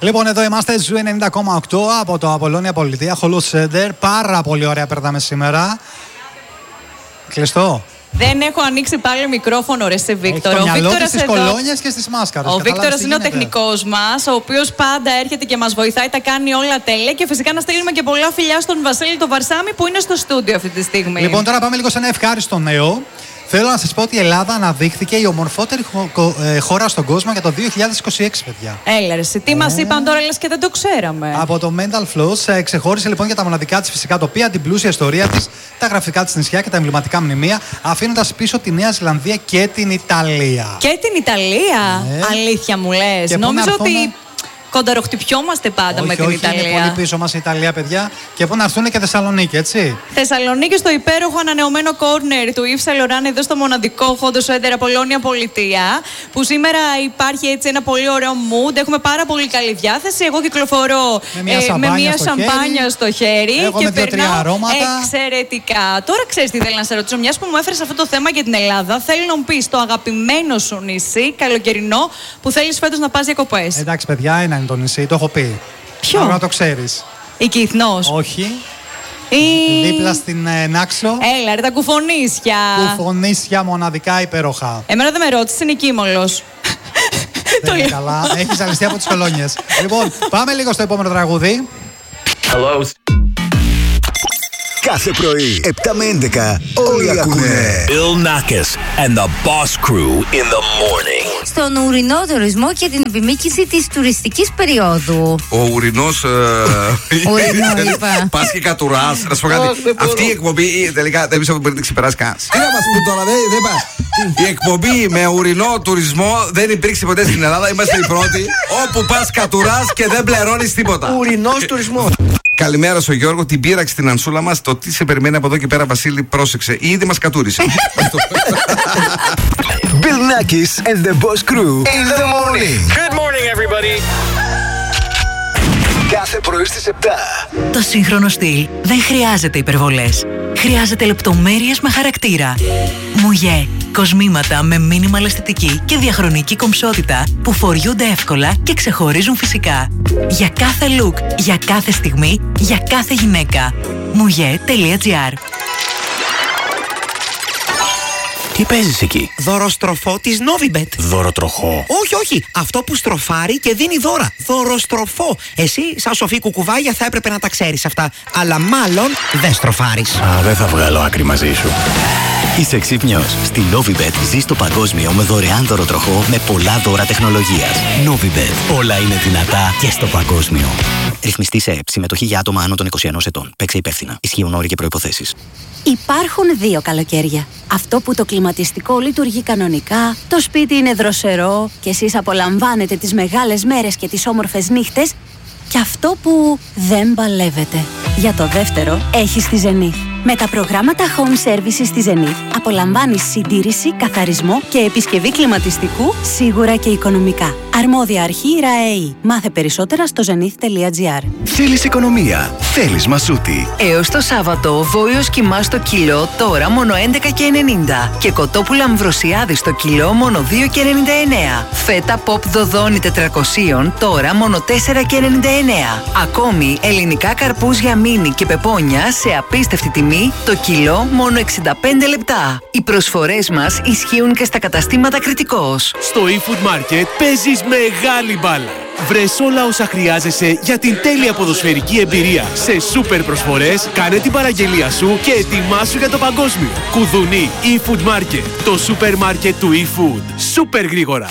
Λοιπόν, εδώ είμαστε, Ζου 90,8 από το Απολώνια Πολιτεία, Χολού Σέντερ. Πάρα πολύ ωραία περνάμε σήμερα. Κλειστό. Δεν έχω ανοίξει πάλι μικρόφωνο, ρε σε Βίκτορα. Ο Βίκτορας στις κολόνιες και στις μάσκαρες. Ο Βίκτορας είναι ο τεχνικός μας, ο οποίος πάντα έρχεται και μας βοηθάει, τα κάνει όλα τέλεια. Και φυσικά να στείλουμε και πολλά φιλιά στον Βασίλη τον Βαρσάμι που είναι στο στούντιο αυτή τη στιγμή. Λοιπόν, τώρα πάμε λίγο σε ένα ευχάριστο νέο. Θέλω να σας πω ότι η Ελλάδα αναδείχθηκε η ομορφότερη χώρα στον κόσμο για το 2026, παιδιά. Έλα ρε, τι μας είπαν τώρα, λες και δεν το ξέραμε. Από το Mental Floss ξεχώρισε λοιπόν για τα μοναδικά της φυσικά τοπία, την πλούσια ιστορία της, τα γραφικά της νησιά και τα εμβληματικά μνημεία, αφήνοντας πίσω τη Νέα Ζηλανδία και την Ιταλία. Και την Ιταλία, αλήθεια μου λες. Και νόμιζα ότι κονταροχτυπιόμαστε πάντα με την Ιταλία. Είναι πολύ πίσω μας η Ιταλία, παιδιά. Και πού να έρθουν και Θεσσαλονίκη, έτσι. Θεσσαλονίκη, στο υπέροχο ανανεωμένο κόρνερ του Yves Saint Laurent, εδώ στο μοναδικό Χόντο Σέντερ Απολώνια Πολιτεία. Που σήμερα υπάρχει έτσι ένα πολύ ωραίο mood. Έχουμε πάρα πολύ καλή διάθεση. Εγώ κυκλοφορώ με μια σαμπάνια στο χέρι. Εγώ και με 2-3 αρώματα. Εξαιρετικά. Τώρα ξέρεις τι θέλω να σε ρωτήσω. Μιας που μου έφερες αυτό το θέμα για την Ελλάδα, θέλω να μου πεις το αγαπημένο σου νησί καλοκαιρινό που θέλεις φέτος να πας διακοπές. Εντάξει, παιδιά, είναι το νησί, το έχω πει. Ποιο? Άρα να το ξέρεις. Η Κυθνός. Όχι. Δίπλα στην Νάξο. Έλα ρε, τα κουφονίσια. Κουφονίσια μοναδικά υπέροχα. Εμένα δεν με ρώτησε, είναι Κίμολος. Δεν είναι καλά. Έχεις ζαλιστεί από τις κολόνιες. Λοιπόν, πάμε λίγο στο επόμενο τραγούδι. Hello. Κάθε πρωί, 7 με 11, όλοι ακούνε Bill Nackis and the Boss Crew in the morning. Στον ουρινό τουρισμό και την επιμήκυση της τουριστικής περίοδου. Ο ουρινός. Ουρινό, είπα. Πας και κατουράς. Να σου πω κάτι. Αυτή η εκπομπή τελικά δεν πιστεύω ότι μπορεί να ξεπεράσει κανένα. Τι να μας πει τώρα, δεν πάει. Η εκπομπή με ουρινό τουρισμό δεν υπήρξε ποτέ στην Ελλάδα. Είμαστε οι πρώτοι. Όπου πας κατουράς και δεν πληρώνεις τίποτα. Ουρινός τουρισμός. Καλημέρα στο Γιώργο, την πείραξε στην Ανσούλα μας. Το τι σε περιμένει από εδώ και πέρα, Βασίλη, πρόσεξε. Ήδη μας κατούρισε. Bill Nackis and the Boss Crew in the morning. Good morning, everybody. Κάθε πρωί στις 7. Το σύγχρονο στυλ δεν χρειάζεται υπερβολές. Χρειάζεται λεπτομέρειες με χαρακτήρα. Μουγέ. Κοσμήματα με μίνιμαλ αισθητική και διαχρονική κομψότητα που φοριούνται εύκολα και ξεχωρίζουν φυσικά. Για κάθε look, για κάθε στιγμή, για κάθε γυναίκα. Mouye.gr. Τι παίζεις εκεί? Δωροστροφό της Novibet. Δωροτροχό. Όχι. Αυτό που στροφάρει και δίνει δώρα. Δωροστροφό. Εσύ, σαν σοφή κουκουβάγια, θα έπρεπε να τα ξέρεις αυτά. Αλλά μάλλον δεν στροφάρεις. Δεν θα βγάλω άκρη μαζί σου. Είσαι ξύπνιος. Στη Novibet ζεις το παγκόσμιο με δωρεάν δωροτροχό με πολλά δώρα τεχνολογίας. Novibet. Όλα είναι δυνατά και στο παγκόσμιο. Ρυθμιστή σε ΕΠ. Συμμετοχή για άτομα άνω των 21 ετών. Παίξε υπεύθυνα. Ισχύουν όροι και προϋποθέσεις. Υπάρχουν δύο καλοκαίρια. Αυτό που το κλιματιστικό λειτουργεί κανονικά, το σπίτι είναι δροσερό και εσείς απολαμβάνετε τις μεγάλες μέρες και τις όμορφες νύχτες, και αυτό που δεν παλεύετε. Για το δεύτερο έχεις τη Zenith. Με τα προγράμματα Home Services στη Zenith απολαμβάνεις συντήρηση, καθαρισμό και επισκευή κλιματιστικού σίγουρα και οικονομικά. Αρμόδια αρχή ΡΑΕΗ. Μάθε περισσότερα στο zenith.gr. Θέλεις οικονομία. Θέλεις Μασούτη. Έως το Σάββατο, βόηος κιμά στο κιλό τώρα μόνο 11,90 και κοτόπουλα Αμβροσιάδη στο κιλό μόνο 2,99. Φέτα Pop Δοδόνη 400 τώρα μόνο 4,99. Ακόμη ελληνικά καρπούζια μίνι και πεπόνια σε απίστευτη τιμή το κιλό μόνο 65 λεπτά. Οι προσφορές μας ισχύουν και στα καταστήματα Κρητικός. Στο eFood Market παίζεις μεγάλη μπάλα. Βρες όλα όσα χρειάζεσαι για την τέλεια ποδοσφαιρική εμπειρία. Σε σούπερ προσφορές, κάνε την παραγγελία σου και ετοιμάσου για το παγκόσμιο. Κουδουνί eFood Market, το σούπερ μάρκετ του eFood. Σούπερ γρήγορα.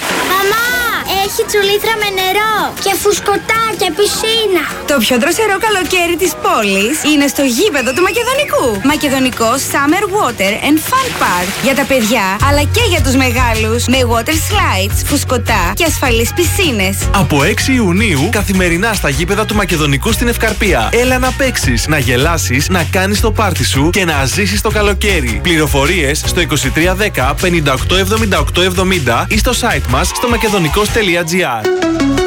Έχει τσουλήθρα με νερό και φουσκωτά και πισίνα. Το πιο δροσερό καλοκαίρι της πόλης είναι στο γήπεδο του Μακεδονικού. Μακεδονικό Summer Water and Fun Park. Για τα παιδιά αλλά και για τους μεγάλους. Με water slides, φουσκωτά και ασφαλείς πισίνες. Από 6 Ιουνίου καθημερινά στα γήπεδα του Μακεδονικού στην Ευκαρπία. Έλα να παίξεις, να γελάσεις, να κάνεις το πάρτι σου και να ζήσεις το καλοκαίρι. Πληροφορίες στο 2310 58 78 70 ή στο site μας στο makedonico.gr.